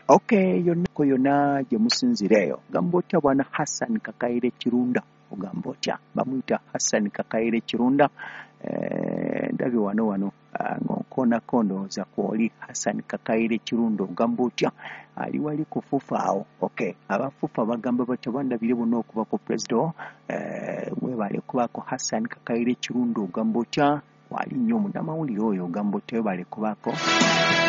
Okay, yonna gye musinzireeyo gamba otya bwana Hassan Kakayire Kirunda ogamba otya bamuyita Hassan Kakayire Kirunda ndabye wano nkonako ndowooza kwoli Hassan Kakayire Kirunda ogamba otya ali wali kufufa awo. Okay, abafufa bagamba batya bandabire bonna okuba ku president webale kubako Hassan Kakayire Kirunda ogamba otya wali nnyo munnamawulire oyo ogamba otya webale kubako